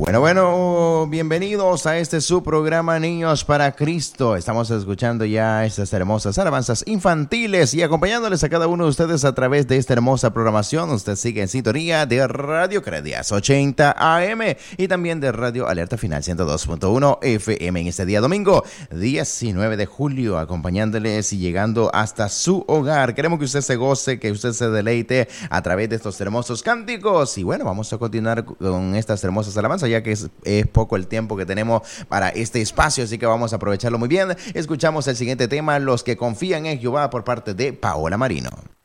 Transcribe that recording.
Bueno, bienvenidos a este su programa Niños para Cristo. Estamos escuchando ya estas hermosas alabanzas infantiles y acompañándoles a cada uno de ustedes a través de esta hermosa programación. Usted sigue en sintonía de Radio Credias 80 AM y también de Radio Alerta Final 102.1 FM en este día domingo 19 de julio, acompañándoles y llegando hasta su hogar. Queremos que usted se goce, que usted se deleite a través de estos hermosos cánticos. Y bueno, vamos a continuar con estas hermosas alabanzas, ya que es poco el tiempo que tenemos para este espacio, así que vamos a aprovecharlo muy bien. Escuchamos el siguiente tema, Los que confían en Jehová, por parte de Paola Marino.